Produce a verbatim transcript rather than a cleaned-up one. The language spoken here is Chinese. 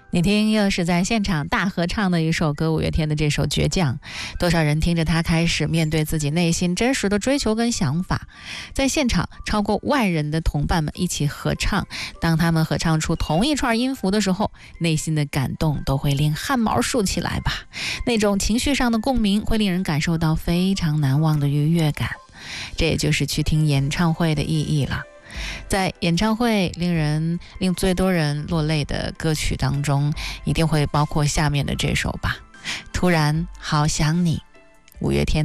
你听，又是在现场大合唱的一首歌，五月天的这首《倔强》，多少人听着他开始面对自己内心真实的追求跟想法。在现场，超过万人的同伴们一起合唱，当他们合唱出同一串音符的时候，内心的感动都会令汗毛竖起来吧。那种情绪上的共鸣会令人感受到非常难忘的愉悦感，这也就是去听演唱会的意义了。在演唱会令人令最多人落泪的歌曲当中，一定会包括下面的这首吧，突然好想你，五月天。